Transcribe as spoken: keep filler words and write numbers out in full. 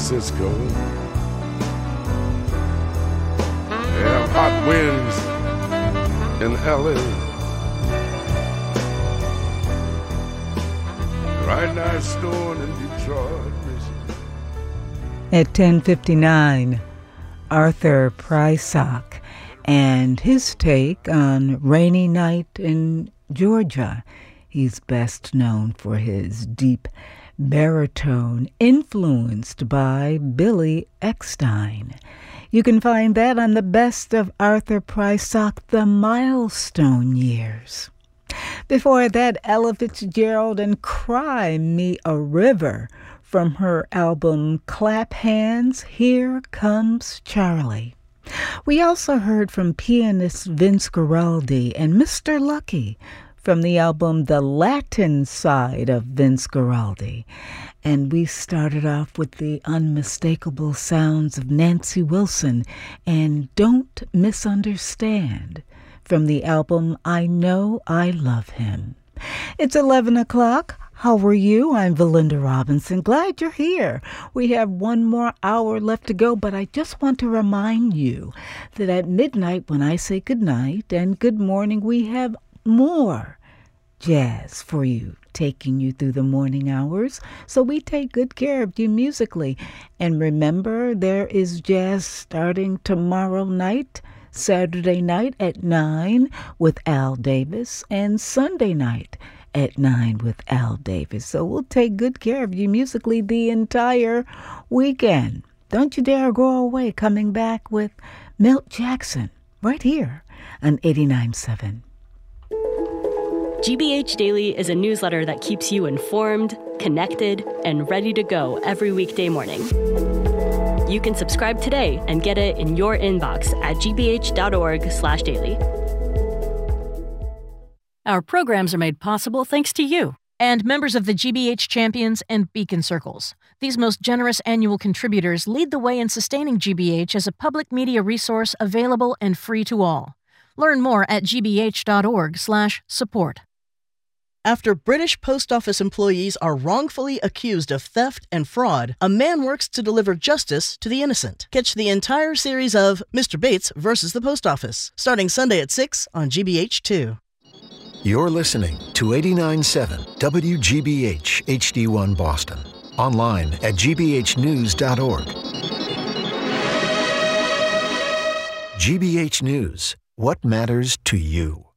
Francisco. They have hot winds in L A. Right now it's snowing in Detroit, Michigan. At ten fifty-nine, Arthur Prysock and his take on Rainy Night in Georgia. He's best known for his deep baritone influenced by Billy Eckstine. You can find that on the Best of Arthur Prysock, The Milestone Years. Before that, Ella Fitzgerald and Cry Me a River from her album Clap Hands, Here Comes Charlie. We also heard from pianist Vince Guaraldi and Mister Lucky from the album The Latin Side of Vince Guaraldi. And we started off with the unmistakable sounds of Nancy Wilson and Don't Misunderstand from the album I Know I Love Him. It's eleven o'clock. How are you? I'm Valinda Robinson. Glad you're here. We have one more hour left to go, but I just want to remind you that at midnight when I say good night and good morning, we have more jazz for you, taking you through the morning hours. So we take good care of you musically. And remember, there is jazz starting tomorrow night, Saturday night at nine with Al Davis, and Sunday night at nine with Al Davis. So we'll take good care of you musically the entire weekend. Don't you dare go away. Coming back with Milt Jackson right here on eighty-nine point seven. G B H Daily is a newsletter that keeps you informed, connected, and ready to go every weekday morning. You can subscribe today and get it in your inbox at gbh.org slash daily. Our programs are made possible thanks to you and members of the G B H Champions and Beacon Circles. These most generous annual contributors lead the way in sustaining G B H as a public media resource available and free to all. Learn more at gbh.org slash support. After British post office employees are wrongfully accused of theft and fraud, a man works to deliver justice to the innocent. Catch the entire series of Mister Bates versus the Post Office, starting Sunday at six on G B H two. You're listening to eighty-nine point seven W G B H H D one Boston. Online at g b h news dot org. G B H News. What matters to you?